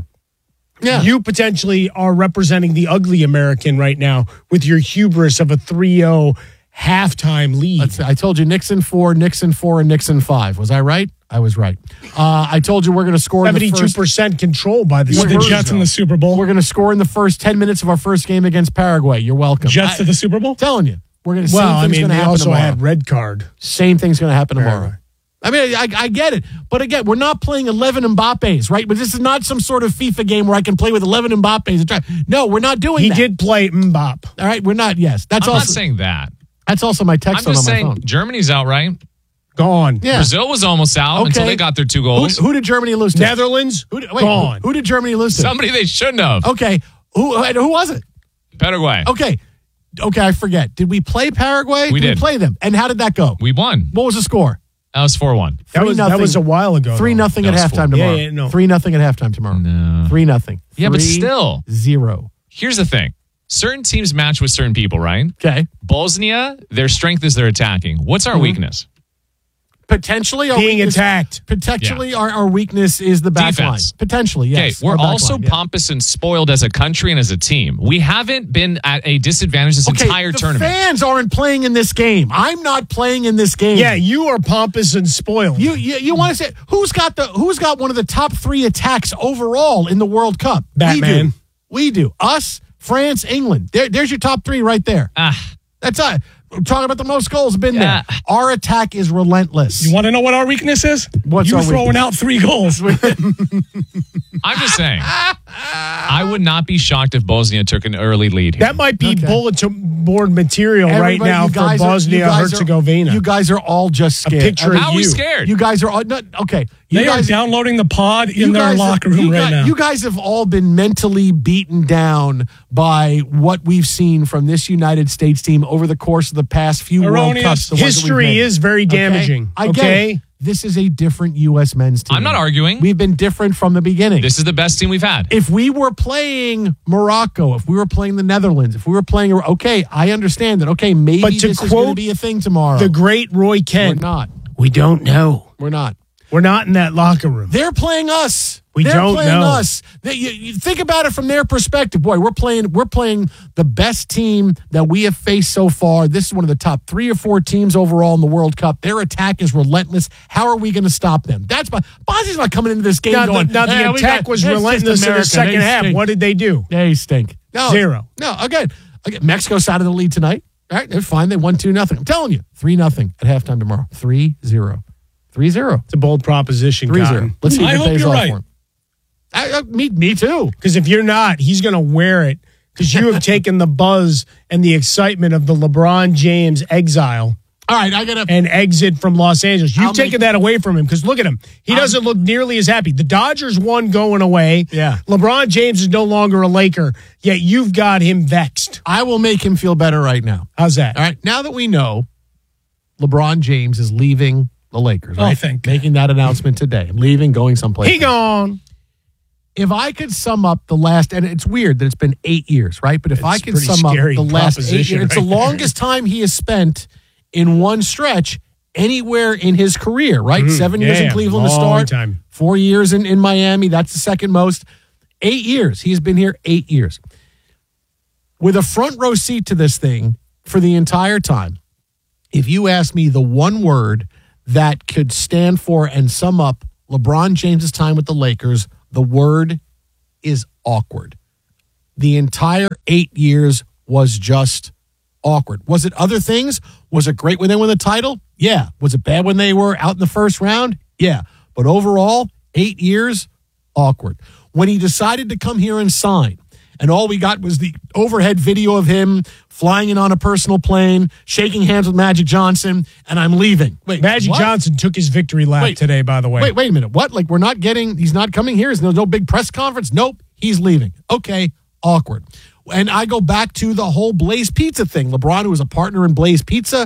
Yeah. You potentially are representing the ugly American right now with your hubris of a 3-0 halftime lead. I told you Nixon 4, Nixon 4, and Nixon 5. Was I right? I was right. I told you we're going to score 72% control by the Jets in the Super Bowl. We're going to score in the first 10 minutes of our first game against Paraguay. You're welcome. Jets to the Super Bowl? Telling you. We're going to they also had red card. Same thing's going to happen tomorrow. I mean, I get it. But again, we're not playing 11 Mbappes, right? But this is not some sort of FIFA game where I can play with 11 Mbappes. No, we're not doing that. He did play Mbappe. All right, we're not. Yes. I'm not saying that. That's also my text on my phone. I'm just saying Germany's out, right? Gone. Yeah. Brazil was almost out until they got their 2 goals. Who did Germany lose to? Netherlands. Gone. Who did Germany lose to? Somebody they shouldn't have. Okay. Who was it? Paraguay. Okay, I forget. Did we play Paraguay? We did. We play them? And how did that go? We won. What was the score? That was 4-1. That was a while ago. 3-0 at halftime tomorrow. Yeah, no. 3-0 at halftime tomorrow. No. 3-0. Yeah, but still. 0. Here's the thing. Certain teams match with certain people, right? Okay. Bosnia, their strength is their attacking. What's our weakness? Potentially being attacked. Potentially our weakness is the back line. Potentially, yes. Okay, we're also pompous and spoiled as a country and as a team. We haven't been at a disadvantage this entire tournament. The fans aren't playing in this game. I'm not playing in this game. Yeah, you are pompous and spoiled. You want to say who's got one of the top 3 attacks overall in the World Cup? Batman. We do. Us, France, England. There's your top 3 right there. That's we're talking about the most goals have been there. Our attack is relentless. You want to know what our weakness is? What's you throwing out 3 goals. I'm just saying. I would not be shocked if Bosnia took an early lead here. That might be bulletin board material right now for Bosnia-Herzegovina. You guys are all just scared. A picture How are we scared? You guys are all okay. They are downloading the pod in their locker room right now. You guys have all been mentally beaten down by what we've seen from this United States team over the course of the past few World Cups. History is very damaging. I get it. This is a different U.S. men's team. I'm not arguing. We've been different from the beginning. This is the best team we've had. If we were playing Morocco, if we were playing the Netherlands, if we were playing, I understand that. Okay, maybe this is going to be a thing tomorrow. The great Roy Kent. We're not. We don't know. We're not. We're not in that locker room. They're playing us. They're don't playing know. Us. You think about it from their perspective. Boy, we're playing the best team that we have faced so far. This is one of the top 3 or 4 teams overall in the World Cup. Their attack is relentless. How are we going to stop them? Bosnia's not coming into this game going. The attack was relentless in the second half. What did they do? They stink. No, 0. No, again, Mexico's out of the lead tonight. All right, they're fine. They won 2-0. I'm telling you, 3-0 at halftime tomorrow. 3-0. 3-0. It's a bold proposition, 3-0. Let's see if it pays off for him. Me too. Because if you're not, he's going to wear it because you have taken the buzz and the excitement of the LeBron James exile. All right, and exit from Los Angeles. You've taken that away from him because look at him. He doesn't look nearly as happy. The Dodgers won going away. Yeah. LeBron James is no longer a Laker, yet you've got him vexed. I will make him feel better right now. How's that? All right, now that we know LeBron James is leaving the Lakers, right? Oh, Making that announcement today. Leaving, going someplace. He gone. If I could sum up the last, and it's weird that it's been 8 years, right? But if I could sum up the last 8 years, it's the longest time he has spent in one stretch anywhere in his career, right? 7 years in Cleveland to start, 4 years in Miami. That's the second most. 8 years. He's been here 8 years. With a front row seat to this thing for the entire time, if you ask me the one word that could stand for and sum up LeBron James' time with the Lakers, the word is awkward. The entire 8 years was just awkward. Was it other things? Was it great when they won the title? Yeah. Was it bad when they were out in the first round? Yeah. But overall, 8 years, awkward. When he decided to come here and sign, and all we got was the overhead video of him flying in on a personal plane, shaking hands with Magic Johnson, and I'm leaving. Wait, Magic Johnson took his victory lap today, by the way. Wait a minute. What? Like, he's not coming here? There's no big press conference? Nope, he's leaving. Okay, awkward. And I go back to the whole Blaze Pizza thing. LeBron, who was a partner in Blaze Pizza,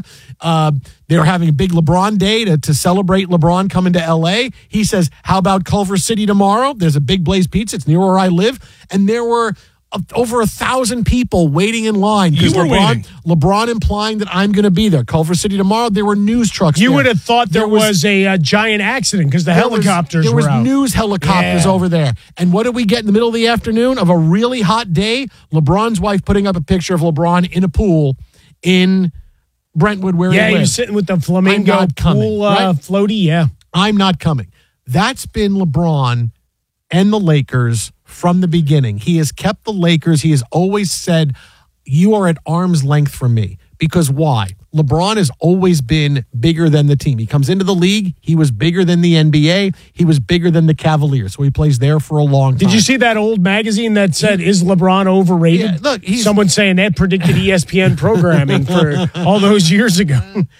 they were having a big LeBron day to celebrate LeBron coming to L.A. He says, how about Culver City tomorrow? There's a big Blaze Pizza. It's near where I live. And there were over 1,000 people waiting in line because LeBron implying that I'm going to be there. Culver City tomorrow, there were news trucks. You would have thought there was a giant accident because the helicopters were out. There was news helicopters over there. And what did we get in the middle of the afternoon of a really hot day? LeBron's wife putting up a picture of LeBron in a pool in Brentwood where he lives. Yeah, he's sitting with the flamingo pool floaty. Yeah. I'm not coming. That's been LeBron and the Lakers from the beginning. He has kept the Lakers. He has always said, you are at arm's length from me. Because why? LeBron has always been bigger than the team. He comes into the league. He was bigger than the NBA. He was bigger than the Cavaliers. So he plays there for a long time. Did you see that old magazine that said, is LeBron overrated? Yeah, look, someone saying that predicted ESPN programming for all those years ago.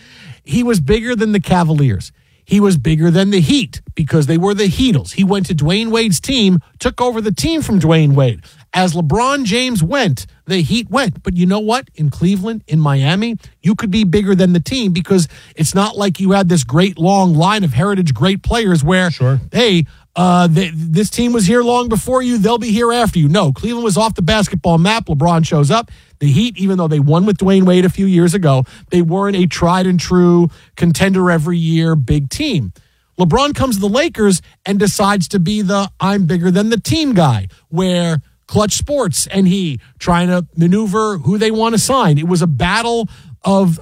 He was bigger than the Cavaliers. He was bigger than the Heat because they were the Heatles. He went to Dwayne Wade's team, took over the team from Dwayne Wade. As LeBron James went, the Heat went. But you know what? In Cleveland, in Miami, you could be bigger than the team because it's not like you had this great long line of heritage great players where, hey, this team was here long before you. They'll be here after you. No, Cleveland was off the basketball map. LeBron shows up. The Heat, even though they won with Dwayne Wade a few years ago, they weren't a tried and true contender every year big team. LeBron comes to the Lakers and decides to be the I'm bigger than the team guy, where Clutch Sports and he trying to maneuver who they want to sign. It was a battle of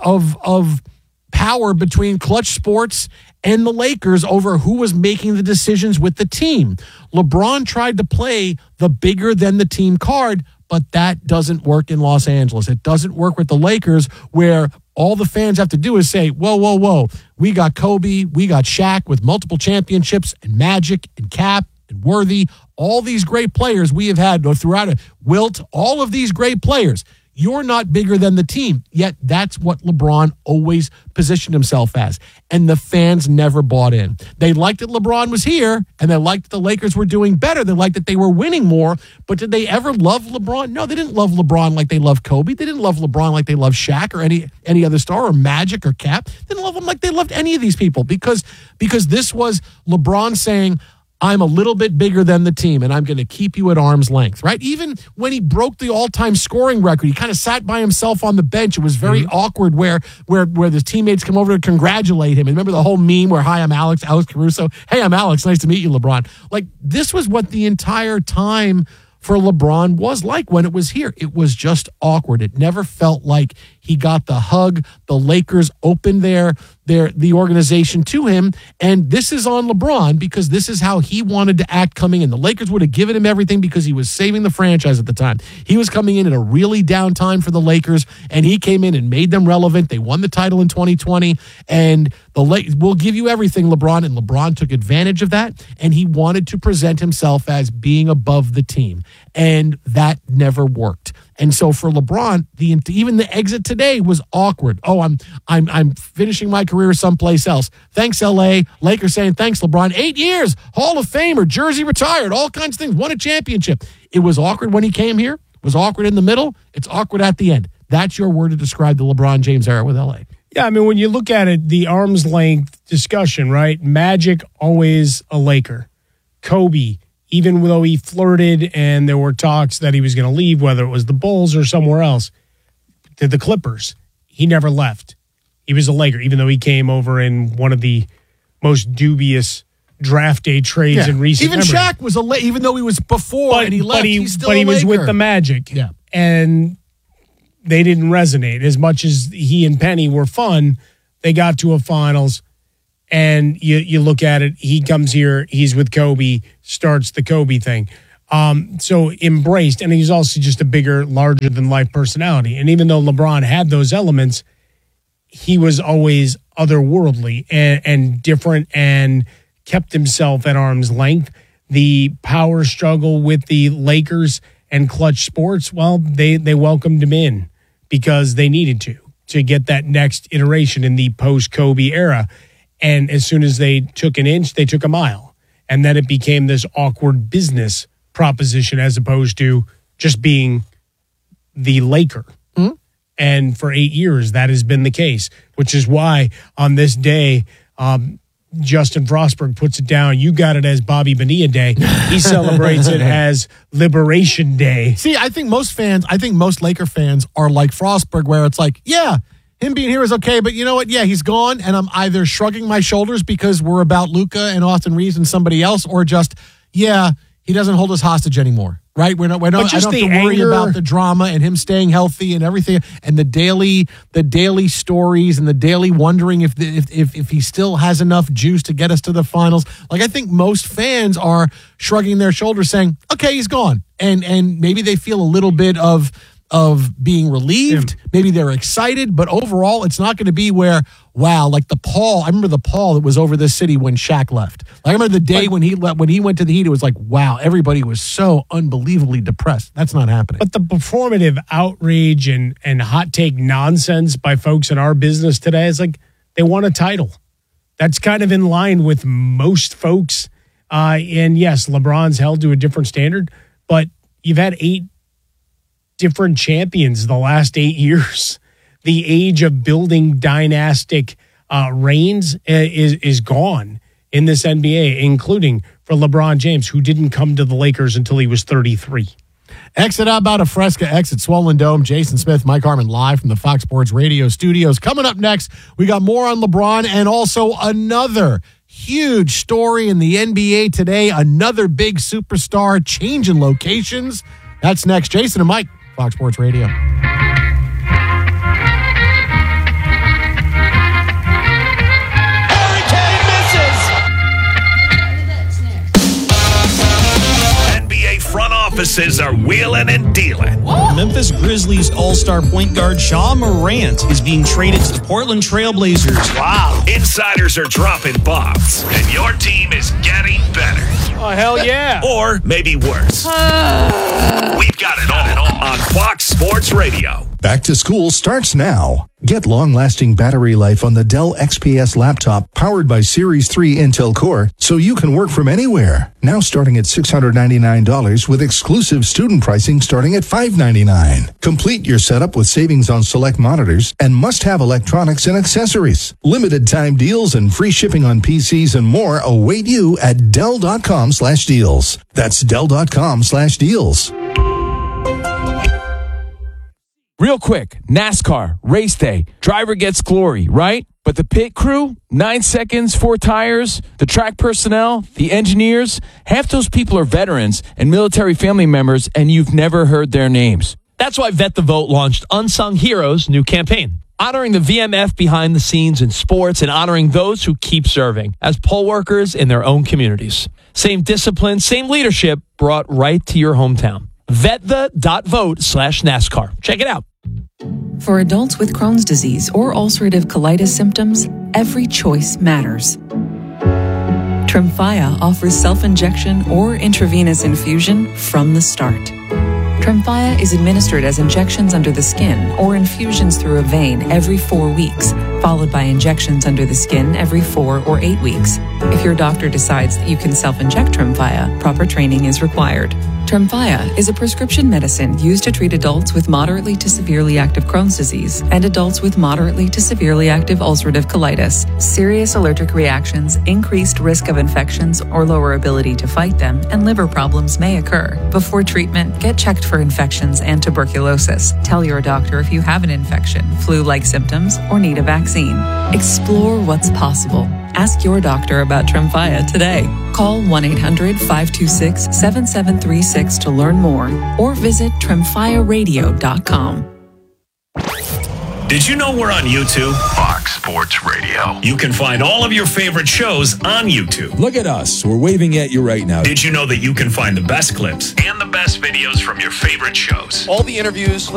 power between Clutch Sports and the Lakers over who was making the decisions with the team. LeBron tried to play the bigger than the team card, but that doesn't work in Los Angeles. It doesn't work with the Lakers, where all the fans have to do is say, whoa. We got Kobe, we got Shaq with multiple championships, and Magic, and Cap, and Worthy. All these great players we have had throughout it. Wilt, all of these great players. You're not bigger than the team, yet that's what LeBron always positioned himself as. And the fans never bought in. They liked that LeBron was here, and they liked that the Lakers were doing better. They liked that they were winning more, but did they ever love LeBron? No, they didn't love LeBron like they loved Kobe. They didn't love LeBron like they loved Shaq or any other star or Magic or Cap. They didn't love him like they loved any of these people because this was LeBron saying, I'm a little bit bigger than the team, and I'm going to keep you at arm's length, right? Even when he broke the all-time scoring record, he kind of sat by himself on the bench. It was very awkward where his teammates come over to congratulate him. And remember the whole meme where, hi, I'm Alex Caruso. Hey, I'm Alex. Nice to meet you, LeBron. Like, this was what the entire time for LeBron was like when it was here. It was just awkward. It never felt like he got the hug. The Lakers opened the organization to him. And this is on LeBron because this is how he wanted to act coming in. The Lakers would have given him everything because he was saving the franchise at the time. He was coming in at a really down time for the Lakers, and he came in and made them relevant. They won the title in 2020, and the Lakers will give you everything, LeBron. And LeBron took advantage of that, and he wanted to present himself as being above the team. And that never worked. And so for LeBron, even the exit today was awkward. Oh, I'm finishing my career someplace else. Thanks, LA. Lakers saying thanks, LeBron. 8 years, Hall of Famer, jersey retired, all kinds of things. Won a championship. It was awkward when he came here. It was awkward in the middle. It's awkward at the end. That's your word to describe the LeBron James era with LA. Yeah, I mean, when you look at it, the arm's length discussion, right? Magic, always a Laker. Kobe, even though he flirted and there were talks that he was going to leave, whether it was the Bulls or somewhere else, to the Clippers, he never left. He was a Laker, even though he came over in one of the most dubious draft day trades in recent Even memory. Shaq was even though he was before and he left, he's still a Laker. Was with the Magic. Yeah. And they didn't resonate. As much as he and Penny were fun, they got to a finals, and you look at it, he comes here, he's with Kobe, starts the Kobe thing. So embraced, and he's also just a bigger, larger-than-life personality. And even though LeBron had those elements, he was always otherworldly and different and kept himself at arm's length. The power struggle with the Lakers and Clutch Sports, well, they welcomed him in because they needed to get that next iteration in the post-Kobe era. And as soon as they took an inch, they took a mile. And then it became this awkward business proposition as opposed to just being the Laker. Mm-hmm. And for 8 years, that has been the case, which is why on this day, Justin Frostberg puts it down. You got it as Bobby Bonilla Day. He celebrates it as Liberation Day. See, I think most Laker fans are like Frostberg, where it's like, yeah, him being here is okay, but you know what? Yeah, he's gone, and I'm either shrugging my shoulders because we're about Luka and Austin Reeves and somebody else, or just, yeah, he doesn't hold us hostage anymore. Right, we're not. I don't have to worry about the drama and him staying healthy and everything, and the daily stories and the daily wondering if he still has enough juice to get us to the finals. Like, I think most fans are shrugging their shoulders, saying, "Okay, he's gone," and maybe they feel a little bit of being relieved. Maybe they're excited, but overall, it's not going to be where, wow, like the pall. I remember the pall that was over this city when Shaq left. I remember the day when he went to the Heat, it was like, wow, everybody was so unbelievably depressed. That's not happening. But the performative outrage and hot take nonsense by folks in our business today is like they want a title. That's kind of in line with most folks. And yes, LeBron's held to a different standard, but you've had 8 different champions the last 8 years. The age of building dynastic reigns is gone in this NBA, including for LeBron James, who didn't come to the Lakers until he was 33. Exit out about a Fresca, exit Swollen Dome. Jason Smith, Mike Harmon live from the Fox Sports Radio studios. Coming up next, we got more on LeBron and also another huge story in the NBA today. Another big superstar changing locations. That's next. Jason and Mike, Fox Sports Radio. Front offices are wheeling and dealing. Memphis Grizzlies all-star point guard Ja Morant is being traded to the Portland Trail Blazers. Wow. Insiders are dropping bombs, and your team is getting better. Oh, hell yeah. Or maybe worse. We've got it all on Fox Sports Radio. Back to school starts now. Get long-lasting battery life on the Dell XPS laptop powered by Series 3 Intel Core so you can work from anywhere. Now starting at $699 with exclusive student pricing starting at $599. Complete your setup with savings on select monitors and must-have electronics and accessories. Limited time deals and free shipping on PCs and more await you at Dell.com/deals. That's Dell.com/deals. Real quick, NASCAR, race day, driver gets glory, right? But the pit crew, 9 seconds, 4 tires, the track personnel, the engineers, half those people are veterans and military family members, and you've never heard their names. That's why Vet the Vote launched Unsung Heroes' new campaign, honoring the VMF behind the scenes in sports and honoring those who keep serving as poll workers in their own communities. Same discipline, same leadership brought right to your hometown. VetThe.vote/NASCAR. Check it out. For adults with Crohn's disease or ulcerative colitis symptoms, every choice matters. Tremfya offers self-injection or intravenous infusion from the start. Tremfya is administered as injections under the skin or infusions through a vein every 4 weeks, followed by injections under the skin every 4 or 8 weeks. If your doctor decides that you can self-inject Tremfya, proper training is required. To Tremfya is a prescription medicine used to treat adults with moderately to severely active Crohn's disease and adults with moderately to severely active ulcerative colitis. Serious allergic reactions, increased risk of infections or lower ability to fight them, and liver problems may occur. Before treatment, get checked for infections and tuberculosis. Tell your doctor if you have an infection, flu-like symptoms, or need a vaccine. Explore what's possible. Ask your doctor about Tremfya today. Call 1-800-526-7736 to learn more or visit TremfyaRadio.com. Did you know we're on YouTube? Fox Sports Radio. You can find all of your favorite shows on YouTube. Look at us. We're waving at you right now. Did you know that you can find the best clips and the best videos from your favorite shows? All the interviews.